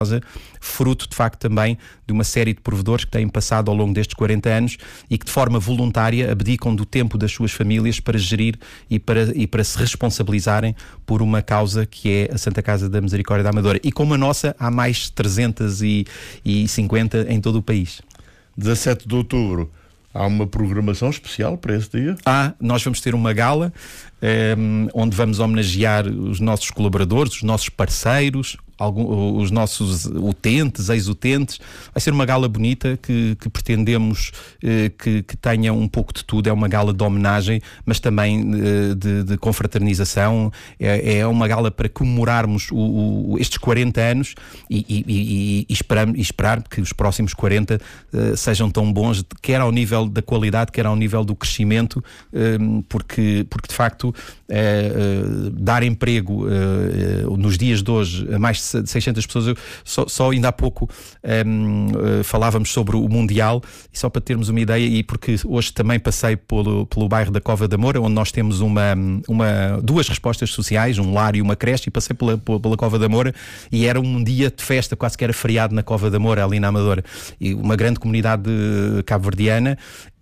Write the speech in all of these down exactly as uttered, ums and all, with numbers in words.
fruto de facto também de uma série de provedores que têm passado ao longo destes quarenta anos e que de forma voluntária abdicam do tempo das suas famílias para gerir e para, e para se responsabilizarem por uma causa que é a Santa Casa da Misericórdia da Amadora. E como a nossa, há mais trezentos e cinquenta em todo o país. dezassete de outubro, há uma programação especial para esse dia? Ah, nós vamos ter uma gala um, onde vamos homenagear os nossos colaboradores, os nossos parceiros, algum, os nossos utentes, ex-utentes. Vai ser uma gala bonita que, que pretendemos eh, que, que tenha um pouco de tudo. É uma gala de homenagem, mas também eh, de, de confraternização. É, é uma gala para comemorarmos o, o, estes quarenta anos e, e, e, e, esperar, e esperar que os próximos quarenta eh, sejam tão bons, quer ao nível da qualidade, quer ao nível do crescimento, eh, porque, porque de facto eh, eh, dar emprego eh, nos dias de hoje a mais de seiscentas pessoas, eu, só, só ainda há pouco um, uh, falávamos sobre o Mundial, e só para termos uma ideia, e porque hoje também passei pelo, pelo bairro da Cova da Moura, onde nós temos uma, uma, duas respostas sociais, um lar e uma creche, e passei pela, pela Cova da Moura, e era um dia de festa, quase que era feriado na Cova da Moura, ali na Amadora, e uma grande comunidade cabo-verdiana.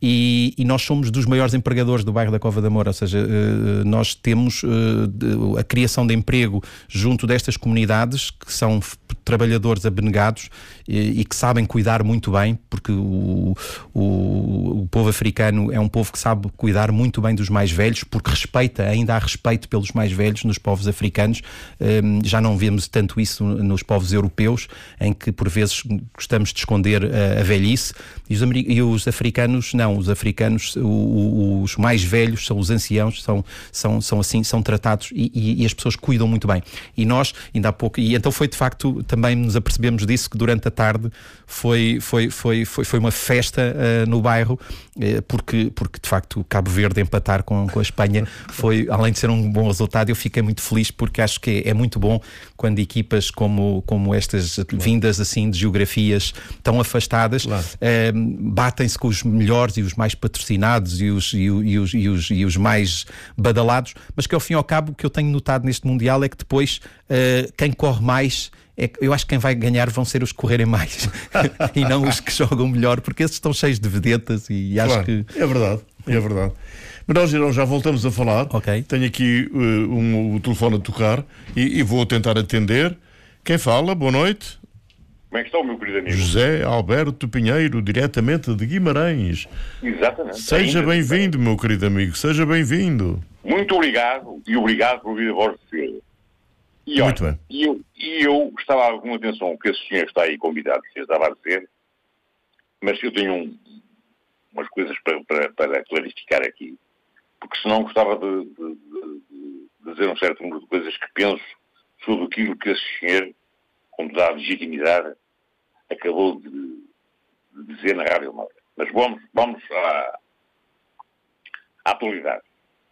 E, e nós somos dos maiores empregadores do bairro da Cova da Moura, ou seja, uh, nós temos uh, a criação de emprego junto destas comunidades que são f- trabalhadores abnegados e, e que sabem cuidar muito bem, porque o, o, o povo africano é um povo que sabe cuidar muito bem dos mais velhos, porque respeita, ainda há respeito pelos mais velhos nos povos africanos. Um, já não vemos tanto isso nos povos europeus, em que por vezes gostamos de esconder a, a velhice, e os, e os africanos não. Os africanos, o, o, os mais velhos, são os anciãos, são, são, são assim, são tratados e, e, e as pessoas cuidam muito bem. E nós, ainda há pouco, e então foi de facto, também nos apercebemos disso, que durante a tarde foi, foi, foi, foi, foi uma festa uh, no bairro, uh, porque, porque de facto Cabo Verde empatar com, com a Espanha foi, além de ser um bom resultado, eu fiquei muito feliz, porque acho que é, é muito bom quando equipas como, como estas, claro, vindas assim de geografias tão afastadas, claro, uh, batem-se com os melhores e os mais patrocinados e os, e, e, os, e, os, e os mais badalados, mas que ao fim e ao cabo o que eu tenho notado neste Mundial é que depois uh, quem corre mais, é, eu acho que quem vai ganhar vão ser os que correrem mais e não os que jogam melhor, porque esses estão cheios de vedetas e acho claro, que... É verdade, é verdade. Manuel Girão, já voltamos a falar. Okay. Tenho aqui uh, um, o telefone a tocar e, e vou tentar atender. Quem fala? Boa noite. Como é que está o meu querido amigo? José Alberto Pinheiro, diretamente de Guimarães. Exatamente. Seja bem-vindo, meu querido amigo, seja bem-vindo. Muito obrigado, e obrigado por ouvir a voz do senhor. E, Muito olha, bem. E eu, e eu estava com atenção que esse senhor está aí convidado, que eu estava a dizer, mas eu tenho um, umas coisas para, para, para clarificar aqui, porque senão gostava de, de, de, de dizer um certo número de coisas que penso sobre aquilo que esse senhor, com toda a legitimidade, acabou de, de dizer na Rádio Móvel. Mas vamos, vamos à, à atualidade.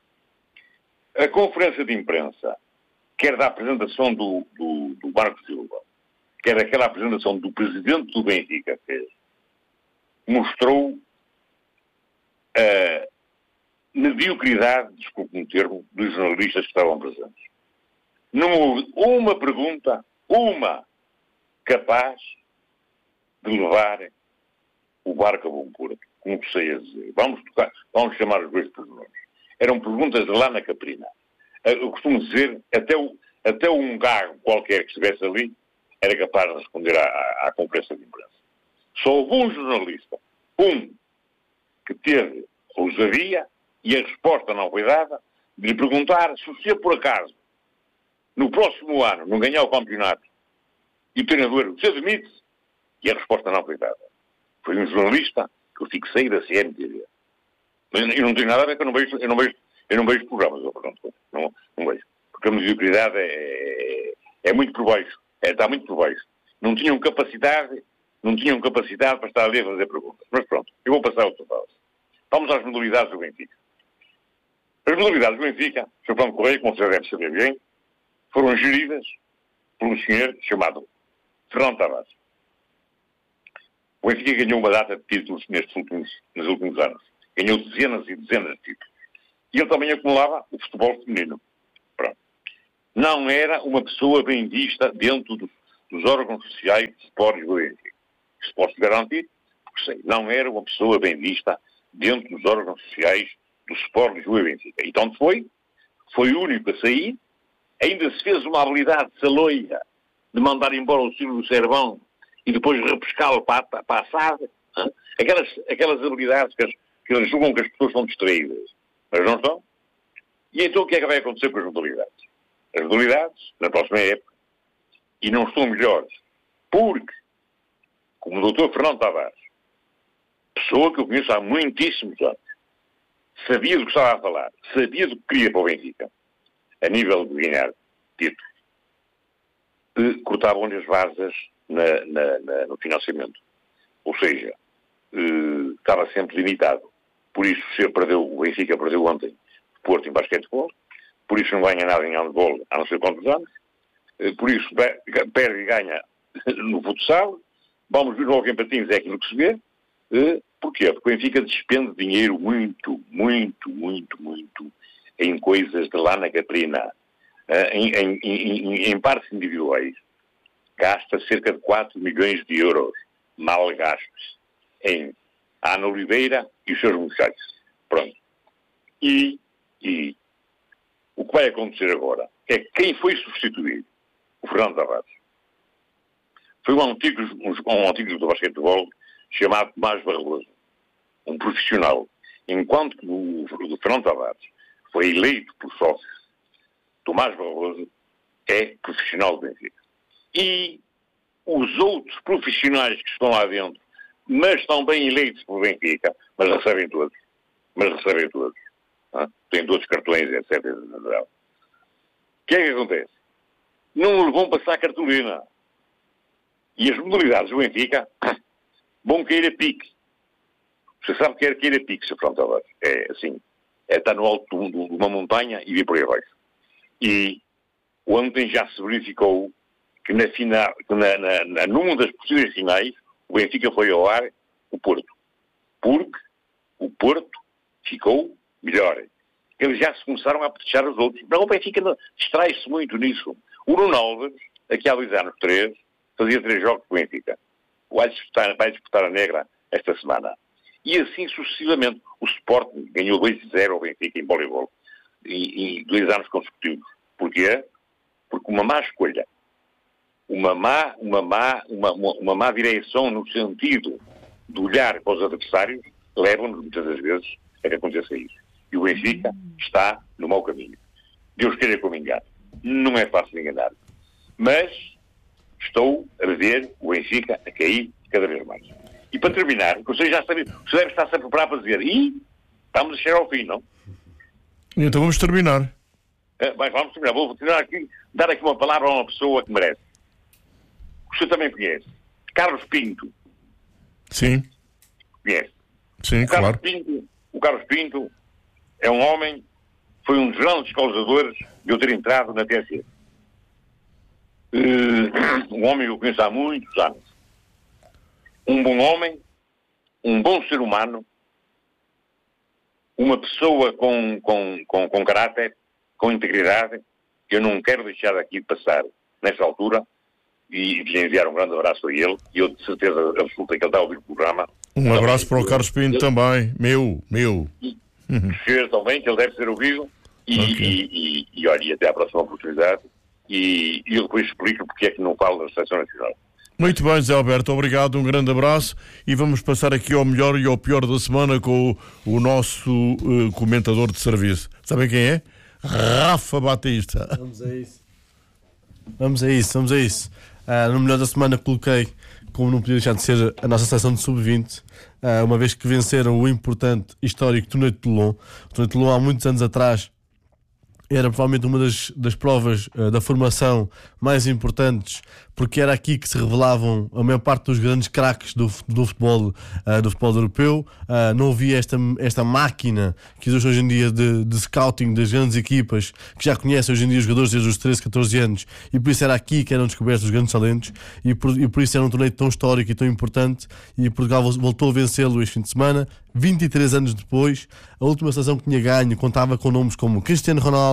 A conferência de imprensa, quer da apresentação do, do, do Marco Silva, quer daquela apresentação do presidente do Benfica fez, mostrou a mediocridade, desculpe-me o termo, dos jornalistas que estavam presentes. Não houve uma pergunta, uma, capaz de levar o barco a bom porto, como sei a dizer. Vamos tocar, vamos chamar os dois pormenores. Eram perguntas de lá na Caprina. Eu costumo dizer, até, o, até um gago qualquer que estivesse ali era capaz de responder à, à, à conferência de imprensa. Só houve um jornalista, um, que teve ousadia e a resposta não foi dada, de lhe perguntar se você, por acaso, no próximo ano, não ganhar o campeonato, e o treinador, você admite-se? E a resposta não foi dada. Foi um jornalista que eu fixei da C M T V. Mas eu não tenho nada a ver, que eu não vejo, eu não vejo, eu não vejo programas, eu, pronto, não, não vejo. Porque a mediocridade é, é, é muito por baixo, é, está muito por baixo. Não tinham capacidade, não tinham capacidade para estar ali a fazer perguntas. Mas pronto, eu vou passar outra fase. Vamos às modalidades do Benfica. As modalidades do Benfica, o senhor Plano Correia, como você deve saber bem, foram geridas por um senhor chamado Fernando Tavares. O Benfica ganhou uma data de títulos nestes últimos, nos últimos anos. Ganhou dezenas e dezenas de títulos. E ele também acumulava o futebol feminino. Pronto. Não era uma pessoa bem vista dentro do, dos órgãos sociais de Sport Lisboa e Benfica. Isto posso garantir, porque sei, não era uma pessoa bem vista dentro dos órgãos sociais do Sport Lisboa e Benfica. E tanto foi, foi o único a sair, ainda se fez uma habilidade saloia de mandar embora o Silvio Servão e depois repescá-lo para, para a S A D. Aquelas, aquelas habilidades que, as, que eles julgam que as pessoas estão distraídas, mas não estão. E então o que é que vai acontecer com as modalidades? As modalidades, na próxima época, e não estão melhores, porque, como o doutor Fernando Tavares, pessoa que eu conheço há muitíssimos anos, sabia do que estava a falar, sabia do que queria para o Benfica, a nível de ganhar títulos, cortavam-lhe as vasas na, na, na, no financiamento. Ou seja, eh, estava sempre limitado. Por isso se perdeu, o Benfica perdeu ontem o Porto em basquetebol, por isso não ganha nada em handball há não sei quantos anos, eh, por isso perde e ganha no futsal, vamos ver logo em patins, é aquilo que se vê. Eh, porquê? Porque o Benfica despende dinheiro muito, muito, muito, muito em coisas de lana caprina, eh, em, em, em, em partes individuais. Gasta cerca de quatro milhões de euros mal gastos em Ana Oliveira e os seus muchachos. Pronto. E, e o que vai acontecer agora é que quem foi substituir o Fernando Tavares foi um antigo, um, um antigo do basquetebol chamado Tomás Barroso, um profissional. Enquanto que o, o Fernando Tavares foi eleito por sócios, Tomás Barroso é profissional do Benfica. E os outros profissionais que estão lá dentro, mas estão bem eleitos pelo Benfica, mas recebem todos. Mas recebem todos. Ah? Têm todos cartões, etcétera. O que é que acontece? Não lhe vão passar cartolina. E as modalidades do Benfica vão cair a pique. Você sabe que é cair a pique, Sr. Fernando Tavares. É assim. É estar no alto de uma montanha e vir por aí abaixo. E ontem já se verificou que na final, que na, na, na, numa das possíveis finais, o Benfica foi ao ar o Porto. Porque o Porto ficou melhor. Eles já se começaram a apetechar os outros. Não, o Benfica distrai-se muito nisso. O Ronaldo, aqui há dois anos, três, fazia três jogos com o Benfica. Vai disputar, vai disputar a negra esta semana. E assim sucessivamente. O Sporting ganhou dois a zero ao Benfica em voleibol. E, e dois anos consecutivos. Porquê? Porque uma má escolha, uma má, uma má, uma, uma, uma má direção no sentido de olhar para os adversários, levam-nos muitas das vezes a que aconteça isso. E o Benfica está no mau caminho. Deus queira que eu me engane. Não é fácil enganar. Mas estou a ver o Benfica a cair cada vez mais. E para terminar, você já sabe, você deve estar sempre preparado para dizer, e estamos a chegar ao fim, não? Então vamos terminar. É, mas vamos terminar. Vou terminar aqui, dar aqui uma palavra a uma pessoa que merece. Você também conhece. Carlos Pinto. Sim. Conhece. Sim, o Carlos claro. Pinto, o Carlos Pinto é um homem, foi um dos grandes causadores de eu ter entrado na T S E. Uh, um homem que eu conheço há muitos anos. Um bom homem, um bom ser humano, uma pessoa com, com, com, com caráter, com integridade, que eu não quero deixar daqui de passar nesta altura, e lhe enviar um grande abraço a ele, e eu de certeza absoluta que ele está a ouvir o programa. Um abraço para o Carlos Pinto também, meu, meu. Cheiro também, que ele deve ser ouvido, e, Okay. e, e, e olha, e até à próxima oportunidade, e, e eu depois explico porque é que não falo da Seleção Nacional. Muito bem, Zé Alberto, obrigado, um grande abraço e vamos passar aqui ao melhor e ao pior da semana com o, o nosso uh, comentador de serviço. Sabem quem é? Rafa Batista. Vamos a isso. Vamos a isso, vamos a isso. Uh, no melhor da semana coloquei, como não podia deixar de ser, a nossa seleção de sub vinte, uh, uma vez que venceram o importante histórico Torneio de Toulon. O Torneio de Toulon há muitos anos atrás era provavelmente uma das, das provas uh, da formação mais importantes, porque era aqui que se revelavam a maior parte dos grandes craques do, do, futebol, uh, do futebol europeu. Uh, não havia esta, esta máquina que existe hoje em dia de, de scouting das grandes equipas, que já conhecem hoje em dia os jogadores desde os treze, catorze anos, e por isso era aqui que eram descobertos os grandes talentos, e por, e por isso era um torneio tão histórico e tão importante, e Portugal voltou a vencê-lo este fim de semana. vinte e três anos depois, a última seleção que tinha ganho contava com nomes como Cristiano Ronaldo,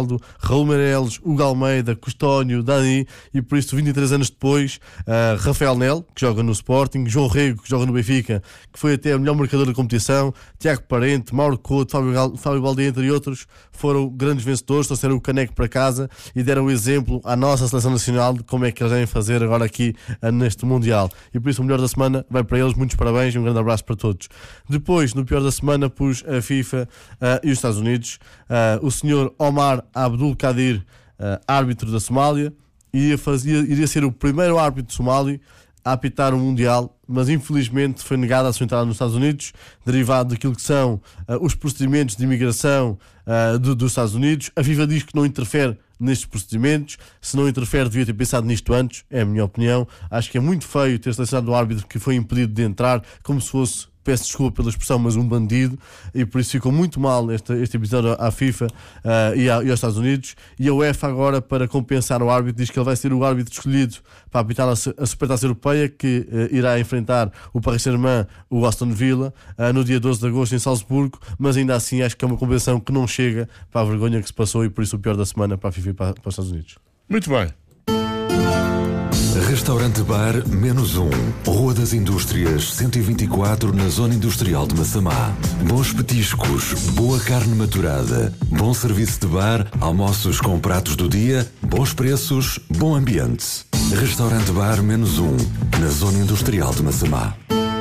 Ronaldo, Raul Meireles, Hugo Almeida, Custónio, Dani, e por isso vinte e três anos depois, uh, Rafael Nel, que joga no Sporting, João Rego, que joga no Benfica, que foi até o melhor marcador da competição, Tiago Parente, Mauro Couto, Fábio, Fábio Baldi, entre outros, foram grandes vencedores, trouxeram o caneco para casa e deram o exemplo à nossa seleção nacional de como é que eles devem fazer agora aqui uh, neste Mundial. E por isso o melhor da semana vai para eles, muitos parabéns e um grande abraço para todos. Depois, no pior da semana, pus a FIFA uh, e os Estados Unidos. Uh, o senhor Omar Abdul Kadir, uh, árbitro da Somália, iria, fazia, iria ser o primeiro árbitro somali a apitar o Mundial, mas infelizmente foi negada a sua entrada nos Estados Unidos, derivado daquilo que são uh, os procedimentos de imigração uh, do, dos Estados Unidos. A FIFA diz que não interfere nestes procedimentos. Se não interfere, devia ter pensado nisto antes, é a minha opinião. Acho que é muito feio ter selecionado o árbitro que foi impedido de entrar, como se fosse, peço desculpa pela expressão, mas um bandido, e por isso ficou muito mal este, este episódio à FIFA uh, e, à, e aos Estados Unidos. E a UEFA agora, para compensar o árbitro, diz que ele vai ser o árbitro escolhido para apitar a, a Supertaça Europeia, que uh, irá enfrentar o Paris Saint-Germain, o Aston Villa, uh, no dia doze de agosto em Salzburgo, mas ainda assim acho que é uma compensação que não chega para a vergonha que se passou, e por isso o pior da semana para a FIFA e para, para os Estados Unidos. Muito bem. Restaurante Bar Menos Um, Rua das Indústrias, cento e vinte e quatro, na Zona Industrial de Massamá. Bons petiscos, boa carne maturada, bom serviço de bar, almoços com pratos do dia, bons preços, bom ambiente. Restaurante Bar Menos Um, na Zona Industrial de Massamá.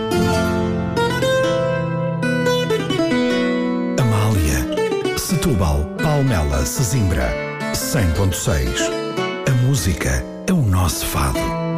Amália, Setúbal, Palmela, Sesimbra, cem ponto seis. A música é o nosso fado.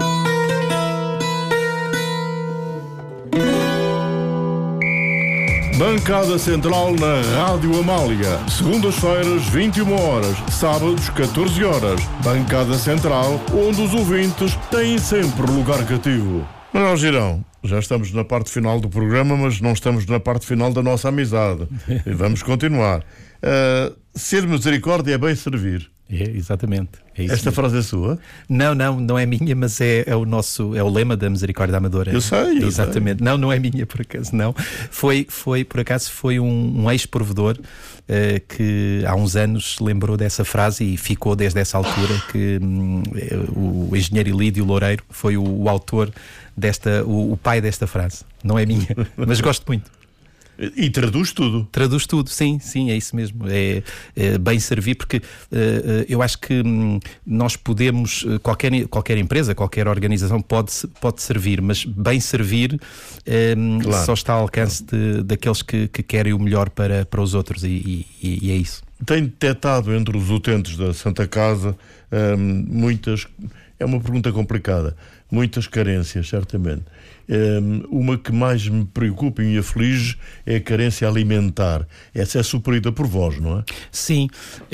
Bancada Central na Rádio Amália. Segundas-feiras, vinte e uma horas. Sábados, catorze horas. Bancada Central, onde os ouvintes têm sempre lugar cativo. Manuel Girão, já estamos na parte final do programa, mas não estamos na parte final da nossa amizade. E vamos continuar. Uh, ser misericórdia é bem servir. É, exatamente. É isso Esta mesmo. frase é sua? Não, não, não é minha, mas é, é o nosso, é o lema da Misericórdia Amadora. Eu sei, eu Exatamente. sei. Não, não é minha, por acaso, não. Foi, foi por acaso, foi um, um ex-provedor uh, que há uns anos lembrou dessa frase e ficou desde essa altura que um, o engenheiro Ilídio Loureiro foi o, o autor desta, o, o pai desta frase. Não é minha, mas gosto muito. E traduz tudo. Traduz tudo, sim, sim, é isso mesmo. É, é bem servir, porque uh, eu acho que um, nós podemos, qualquer, qualquer empresa, qualquer organização pode, pode servir, mas bem servir um, claro. Só está ao alcance de, daqueles que, que querem o melhor para, para os outros, e, e, e é isso. Tem detectado entre os utentes da Santa Casa um, muitas... É uma pergunta complicada. Muitas carências, certamente. Um, uma que mais me preocupa e me aflige é a carência alimentar. Essa é suprida por vós, não é? Sim.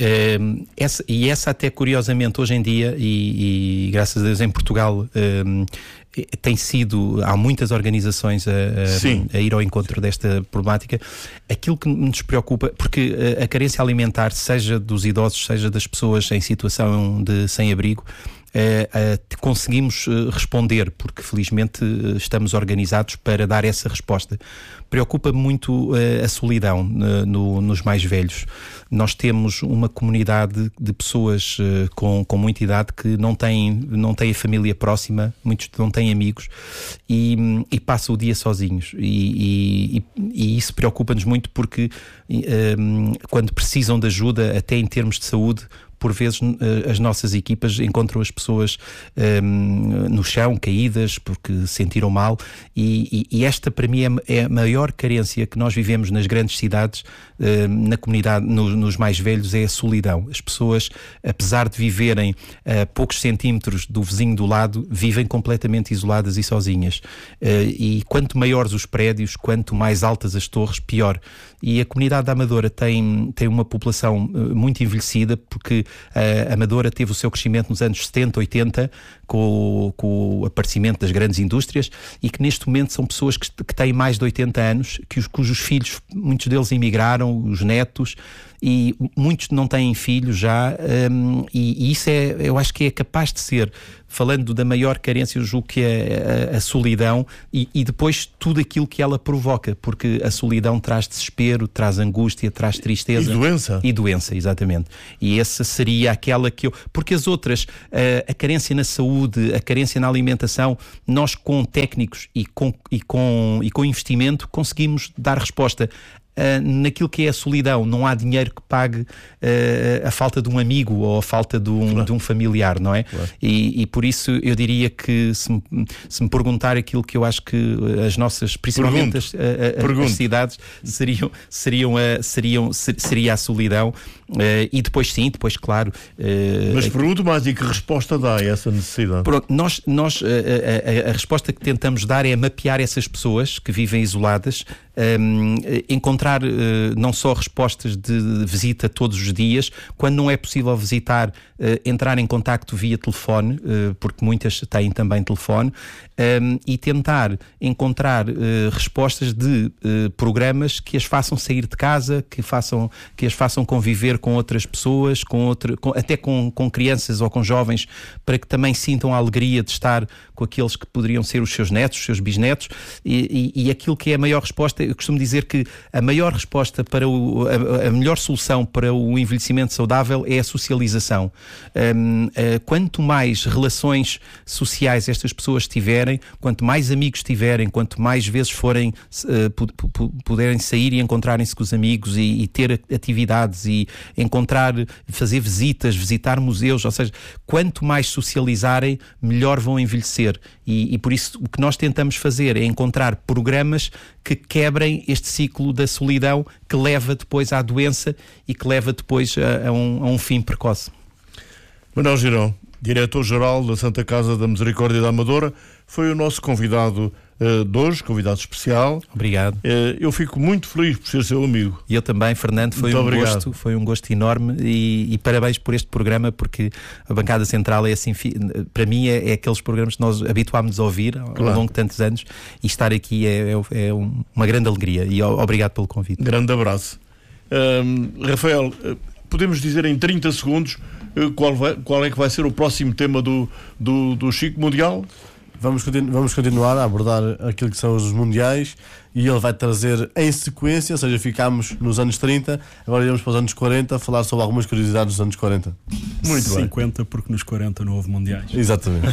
Um, essa, e essa até curiosamente hoje em dia, e, e graças a Deus em Portugal, um, tem sido, há muitas organizações a, a, a ir ao encontro desta problemática. Aquilo que nos preocupa, porque a, a carência alimentar, seja dos idosos, seja das pessoas em situação de sem-abrigo, Uh, uh, conseguimos uh, responder, porque felizmente uh, estamos organizados para dar essa resposta. Preocupa muito uh, a solidão uh, no, nos mais velhos. Nós temos uma comunidade de pessoas uh, com, com muita idade que não têm, não têm família próxima, muitos não têm amigos e, e passam o dia sozinhos, e, e, e isso preocupa-nos muito, porque uh, quando precisam de ajuda, até em termos de saúde, por vezes as nossas equipas encontram as pessoas um, no chão, caídas, porque sentiram mal, e, e, e esta para mim é, é a maior carência que nós vivemos nas grandes cidades, um, na comunidade, no, nos mais velhos, é a solidão. As pessoas, apesar de viverem a poucos centímetros do vizinho do lado, vivem completamente isoladas e sozinhas. Uh, e quanto maiores os prédios, quanto mais altas as torres, pior. E a comunidade da Amadora tem, tem uma população muito envelhecida, porque a Amadora teve o seu crescimento nos anos setenta, oitenta, com, com o aparecimento das grandes indústrias, e que neste momento são pessoas que, que têm mais de oitenta anos, que os, cujos filhos, muitos deles emigraram, os netos, e muitos não têm filhos já, um, e, e isso é, eu acho que é capaz de ser, falando da maior carência, eu julgo que é a, a solidão, e, e depois tudo aquilo que ela provoca, porque a solidão traz desespero, traz angústia, traz tristeza. E doença. E doença, exatamente. E essa seria aquela que eu... Porque as outras, a, a carência na saúde, a carência na alimentação, nós com técnicos e com, e com, e com investimento conseguimos dar resposta. Uh, naquilo que é a solidão, não há dinheiro que pague uh, a falta de um amigo ou a falta de um, claro. de um familiar, não é? Claro. E, e por isso eu diria que se me, se me perguntar aquilo que eu acho que as nossas, principalmente as, a, a, as cidades, seriam, seriam, a, seriam ser, seria a solidão, uh, e depois sim, depois claro. Uh, Mas pergunto mais, e que resposta dá a essa necessidade? Pronto, nós, nós a, a, a resposta que tentamos dar é mapear essas pessoas que vivem isoladas, um, encontrar encontrar uh, não só respostas de visita todos os dias, quando não é possível visitar, uh, entrar em contacto via telefone, uh, porque muitas têm também telefone, um, e tentar encontrar uh, respostas de uh, programas que as façam sair de casa, que, façam, que as façam conviver com outras pessoas, com outra, com, até com, com crianças ou com jovens, para que também sintam a alegria de estar com aqueles que poderiam ser os seus netos, os seus bisnetos, e, e, e aquilo que é a maior resposta, eu costumo dizer que a maior resposta para o, a, a melhor solução para o envelhecimento saudável é a socialização. Um, uh, quanto mais relações sociais estas pessoas tiverem, quanto mais amigos tiverem, quanto mais vezes forem uh, pu- puderem sair e encontrarem-se com os amigos e, e ter atividades e encontrar, fazer visitas, visitar museus, ou seja, quanto mais socializarem, melhor vão envelhecer. E, e por isso o que nós tentamos fazer é encontrar programas que quebrem este ciclo da solidão que leva depois à doença e que leva depois a, a, um, a um fim precoce. Manuel Girão, diretor-geral da Santa Casa da Misericórdia da Amadora, foi o nosso convidado uh, de hoje, convidado especial. Obrigado. Uh, eu fico muito feliz por ser seu amigo. E eu também, Fernando, foi muito um obrigado. gosto, foi um gosto enorme e, e parabéns por este programa, porque a Bancada Central é assim, para mim é, é aqueles programas que nós habituámos a ouvir ao claro. longo de tantos anos, e estar aqui é, é, é uma grande alegria, e obrigado pelo convite. Grande abraço. Um, Rafael, podemos dizer em trinta segundos qual, vai, qual é que vai ser o próximo tema do, do, do Chico Mundial? Vamos, continu- vamos continuar a abordar aquilo que são os mundiais, e ele vai trazer em sequência, ou seja, ficámos nos anos trinta, agora iremos para os anos quarenta, falar sobre algumas curiosidades dos anos quarenta. Muito bem. cinquenta, porque nos quarenta não houve mundiais. Exatamente.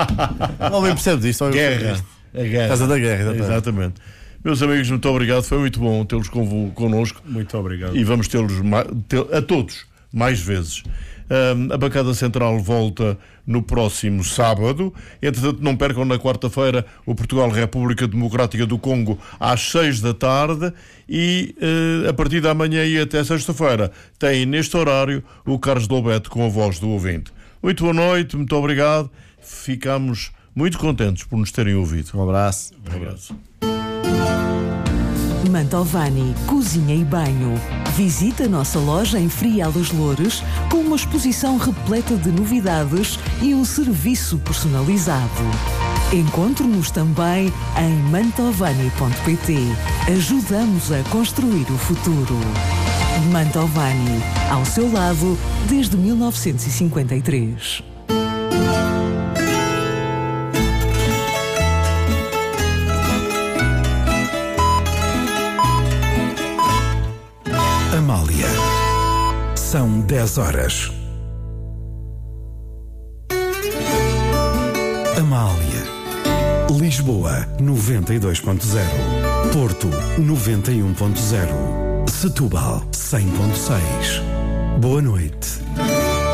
O homem percebe disto. Guerra. A guerra. Casa da guerra, exatamente. Exatamente. Meus amigos, muito obrigado. Foi muito bom tê-los convo- connosco. Muito obrigado. E vamos tê-los ma- tê- a todos mais vezes. Um, a Bancada Central volta no próximo sábado. Entretanto, não percam na quarta-feira o Portugal-República Democrática do Congo às seis da tarde, e uh, a partir da manhã e até sexta-feira tem neste horário o Carlos Dolbeto com a voz do ouvinte. Muito boa noite, muito obrigado. Ficamos muito contentes por nos terem ouvido. Um abraço. Um abraço. Mantovani Cozinha e Banho. Visite a nossa loja em Frial dos Loures, com uma exposição repleta de novidades e um serviço personalizado. Encontre-nos também em mantovani ponto pt. Ajudamos a construir o futuro. Mantovani, ao seu lado desde mil novecentos e cinquenta e três. Amália. São dez horas. Amália. Lisboa, noventa e dois ponto zero. Porto, noventa e um ponto zero. Setúbal, cem ponto seis. Boa noite.